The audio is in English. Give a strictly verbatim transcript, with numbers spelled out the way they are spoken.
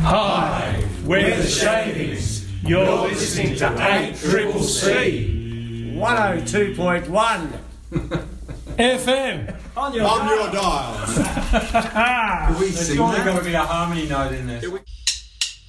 Hi, we're the Shavings. You're listening to eight Triple C. one oh two point one F M. On your, on your dials. We There's sing surely that? got to be a harmony note in this.